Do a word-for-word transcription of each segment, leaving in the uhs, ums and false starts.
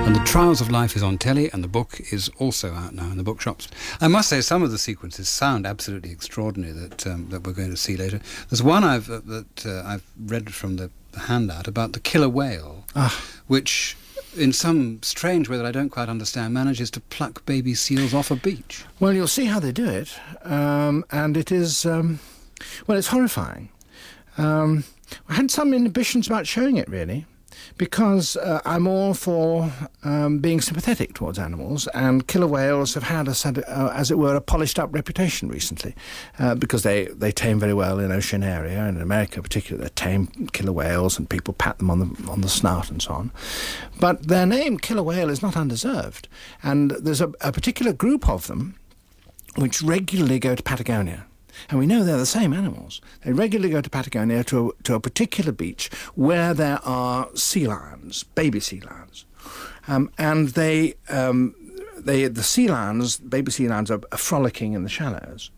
And The Trials of Life is on telly, and the book is also out now in the bookshops. I must say, some of the sequences sound absolutely extraordinary that um, that we're going to see later. There's one I've uh, that uh, I've read from the handout about the killer whale, ah. which, in some strange way that I don't quite understand, manages to pluck baby seals off a beach. Well, you'll see how they do it, um, and it is, um, well, it's horrifying. Um, I had some inhibitions about showing it, really, because uh, I'm all for um, being sympathetic towards animals, and killer whales have had, a, uh, as it were, a polished-up reputation recently, uh, because they, they tame very well in ocean area, and in America particularly, they tame killer whales, and people pat them on the on the snout and so on. But their name, killer whale, is not undeserved, and there's a, a particular group of them which regularly go to Patagonia. And we know they're the same animals. They regularly go to Patagonia to a, to a particular beach where there are sea lions, baby sea lions. Um, and they, um, they, the sea lions, baby sea lions, are, are frolicking in the shallows.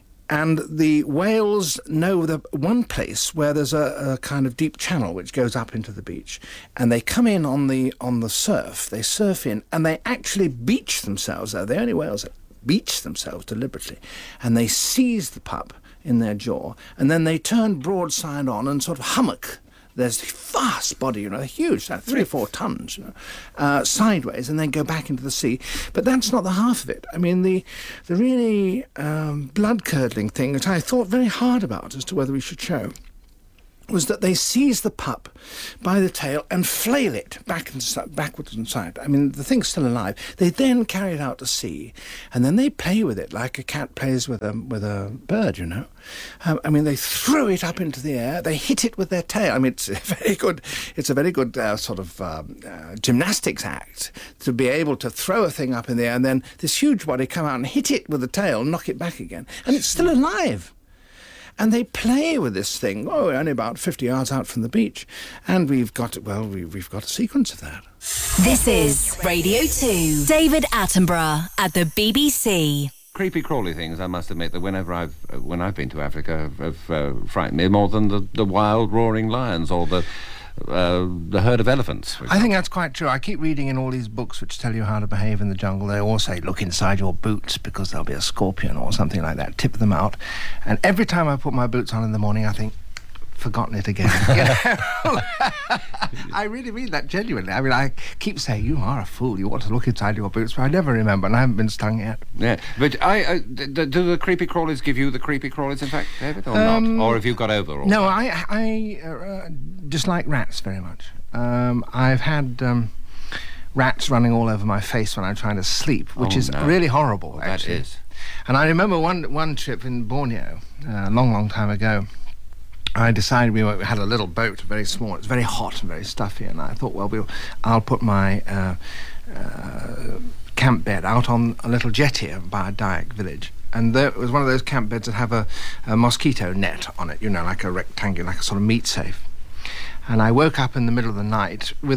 And the whales know the one place where there's a, a kind of deep channel which goes up into the beach. And they come in on the, on the surf, they surf in, and they actually beach themselves. They're the only whales that beach themselves deliberately, and they seize the pup in their jaw, and then they turn broadside on and sort of hummock their vast body, you know, huge, like three or four tons, you know, uh, sideways, and then go back into the sea. But that's not the half of it. I mean, the the really um, blood-curdling thing that I thought very hard about as to whether we should show was that they seize the pup by the tail and flail it back and backwards and side. I mean, the thing's still alive. They then carry it out to sea, and then they play with it like a cat plays with a with a bird, you know. Um, I mean, they throw it up into the air. They hit it with their tail. I mean, it's a very good. It's a very good uh, sort of um, uh, gymnastics act to be able to throw a thing up in the air and then this huge body come out and hit it with the tail, and knock it back again, and it's still alive. And they play with this thing, oh, only about fifty yards out from the beach. And we've got, well, we, we've got a sequence of that. This is Radio two. David Attenborough at the B B C. Creepy crawly things, I must admit, that whenever I've uh, when I've been to Africa have, have uh, frightened me more than the, the wild roaring lions or the uh, the herd of elephants. I think that's quite true. I keep reading in all these books which tell you how to behave in the jungle. They all say, look inside your boots because there'll be a scorpion or something like that. Tip them out. And every time I put my boots on in the morning, I think, forgotten it again. You know? I really mean that genuinely. I mean, I keep saying, you are a fool. You want to look inside your boots, but I never remember, and I haven't been stung yet. Yeah, but I, uh, d- d- do the creepy crawlies give you the creepy crawlies, in fact, David, or um, not? Or have you got over all No, that? I, I uh, dislike rats very much. Um, I've had um, rats running all over my face when I'm trying to sleep, which oh, is no. really horrible, Well, actually. That is. And I remember one, one trip in Borneo, uh, a long, long time ago, I decided we, were, we had a little boat, very small. It was very hot and very stuffy, and I thought, well, we'll I'll put my uh, uh, camp bed out on a little jetty by a Dayak village. And there, it was one of those camp beds that have a, a mosquito net on it, you know, like a rectangular, like a sort of meat safe. And I woke up in the middle of the night with